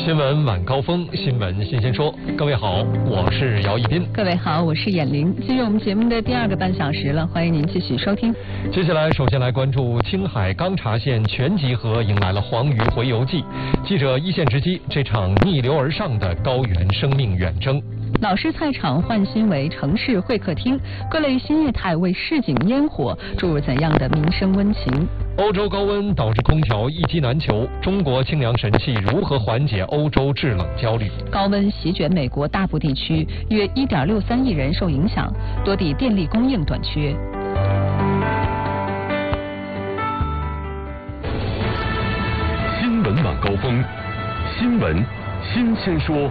新闻晚高峰，新闻新鲜说。各位好，我是姚一斌。 各位好，我是闫玲。进入我们节目的第二个半小时了，欢迎您继续收听。 接下来，首先来关注青海钢察县全集合迎来了黄鱼洄游季，记者一线直击这场逆流而上的高原生命远征。 老式菜场换新为城市会客厅，各类新业态为市井烟火注入怎样的民生温情？ 欧洲高温导致空调一机难求，中国清凉神器如何缓解欧洲制冷焦虑？ 高温席卷美国大部地区，约1.63亿人受影响，多地电力供应短缺。 新闻晚高峰，新闻新鲜说。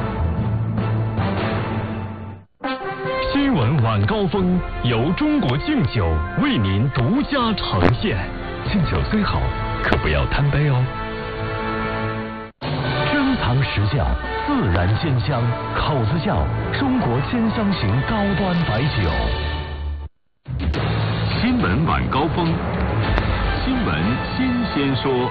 新闻晚高峰由中国敬酒为您独家呈现。敬酒虽好，可不要贪杯哦。珍藏实窖，自然鲜香，口子窖，中国千香型高端白酒。新闻晚高峰，新闻新鲜说。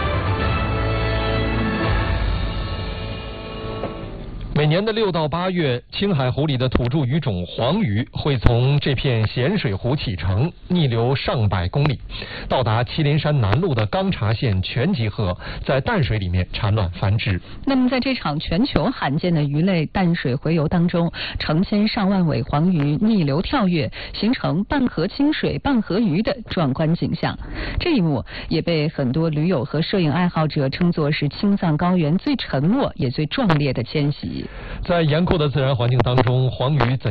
每年的6到8月，青海湖里的土著鱼种黄鱼会从这片咸水湖启程，逆流上百公里，到达麒麟山南麓的钢察县全集合，在淡水里面产卵繁殖。 那么，在这场全球罕见的鱼类淡水洄游当中，成千上万尾黄鱼逆流跳跃，形成半河清水半河鱼的壮观景象。这一幕也被很多驴友和摄影爱好者称作是青藏高原最沉默也最壮烈的迁徙。 在严酷的自然环境当中，黄鱼怎